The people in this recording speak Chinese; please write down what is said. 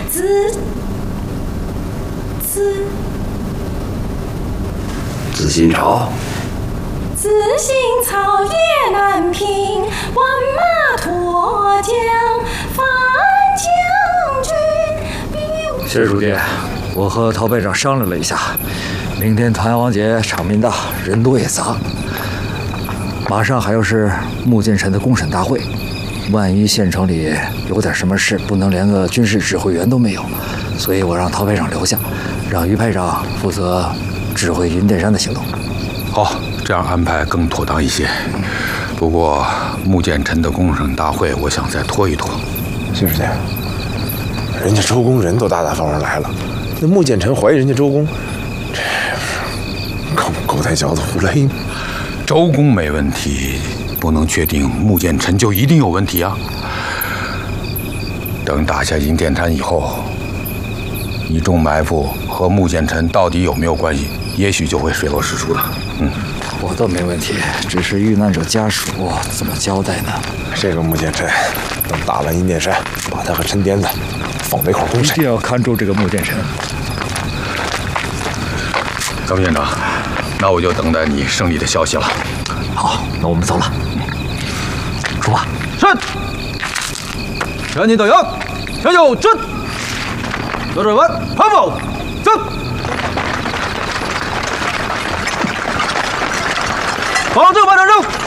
自新朝。 自新草野难平，万马脱缰范将军。 谢书记，我和陶排长商量了一下，明天团王节场面大，人多也杂，马上还要是穆剑臣的公审大会，万一县城里有点什么事，不能连个军事指挥员都没有，所以我让陶排长留下，让于排长负责指挥云殿山的行动。 好，这样安排更妥当一些。不过穆剑臣的公审大会，我想再拖一拖。 谢书记，人家周公人都大大方方来了，那穆剑臣怀疑人家周公，这狗带嚼子胡勒吗？ 周公没问题，不能确定穆剑臣就一定有问题啊。等打下银殿山以后，一众埋伏和穆剑臣到底有没有关系，也许就会水落石出的。 我倒没问题，只是遇难者家属怎么交代呢？ 这个穆剑臣，等打完银殿山，把他和陈癫子放在一块公审。 一定要看住这个穆剑臣。 张副院长，那我就等待你胜利的消息了。 好，那我们走了。出发。 是。全体队员，向右转。左转弯，跑步，走。保证班长扔。